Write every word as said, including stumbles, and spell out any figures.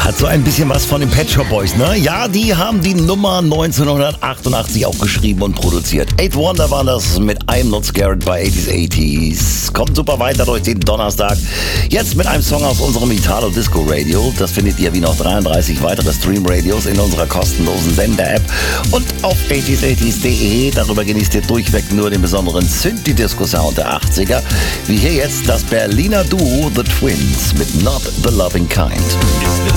Hat so ein bisschen was von den Pet Shop Boys, ne? Ja, die haben die Nummer neunzehnhundertachtundachtzig auch geschrieben und produziert. Eighth Wonder war das mit I'm Not Scared bei eighties eighties. Kommt super weiter durch den Donnerstag. Jetzt mit einem Song aus unserem Italo Disco Radio. Das findet ihr wie noch dreiunddreißig weitere Stream Radios in unserer kostenlosen Sender-App und auf eighties eighties punkt de. Darüber genießt ihr durchweg nur den besonderen Synthi-Disco-Sound der achtziger. Wie hier jetzt das Berliner Duo The Twins mit Not the Loving Kind. It's the